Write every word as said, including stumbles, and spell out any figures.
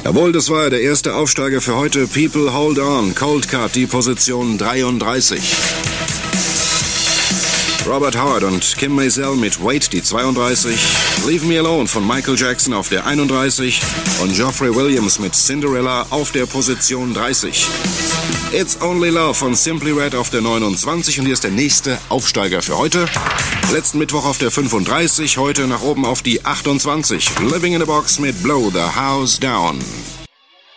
Jawohl, das war der erste Aufsteiger für heute. People Hold On, Cold Cut, die Position dreiunddreißig. Robert Howard und Kim Maisel mit Wait, die zweiunddreißig. Leave Me Alone von Michael Jackson auf der einunddreißig. Und Geoffrey Williams mit Cinderella auf der Position dreißig. It's Only Love von Simply Red auf der neunundzwanzig. Und hier ist der nächste Aufsteiger für heute. Letzten Mittwoch auf der fünfunddreißig, heute nach oben auf die achtundzwanzig. Living in a Box mit Blow the House Down.